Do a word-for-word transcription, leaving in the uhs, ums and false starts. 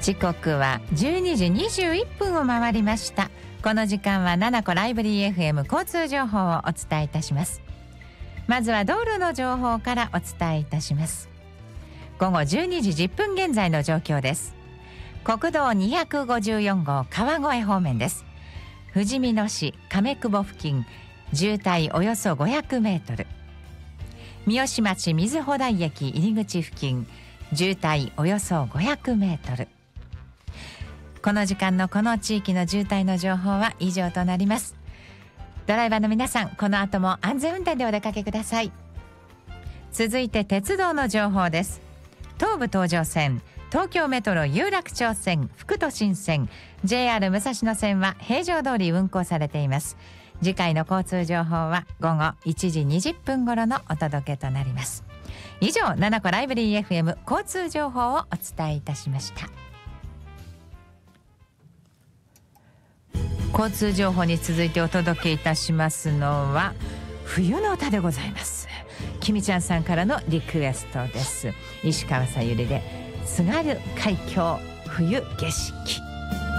時刻はじゅうにじにじゅういっぷんを回りました。この時間はななこライブリー エフエム 交通情報をお伝えいたします。まずは道路の情報からお伝えいたします。午後じゅうにじじゅっぷん現在の状況です。国道にひゃくごじゅうよんごう川越方面です。富士見野市亀久保付近、渋滞およそごひゃくメートル。三芳町瑞穂台駅入り口付近、渋滞およそごひゃくメートル。この時間のこの地域の渋滞の情報は以上となります。ドライバーの皆さん、この後も安全運転でお出かけください。続いて鉄道の情報です。東武東上線、東京メトロ有楽町線、副都心線、 ジェイアール 武蔵野線は平常通り運行されています。次回の交通情報は午後いちじにじゅっぷん頃のお届けとなります。以上、ななこライブリー エフエム 交通情報をお伝えいたしました。交通情報に続いてお届けいたしますのは冬の歌でございます。きみちゃんさんからのリクエストです。石川さゆりで津軽海峡冬景色。